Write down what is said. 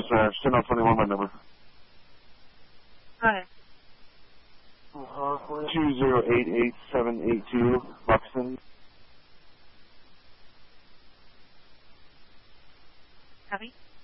Ranch, 10-21, my number. Go ahead. 2088782, Buxton. Copy.